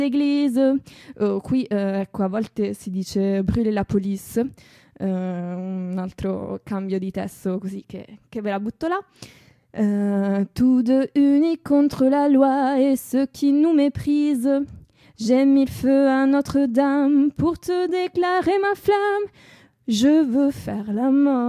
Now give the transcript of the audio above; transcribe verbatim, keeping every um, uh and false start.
l'église. Oh, qui eh, ecco, a volte si dice brûler la police, eh, un altro cambio di testo così che, che ve la butto là. Euh, tous deux unis contre la loi et ceux qui nous méprisent. J'ai mis le feu à Notre-Dame pour te déclarer ma flamme. Je veux faire la mort.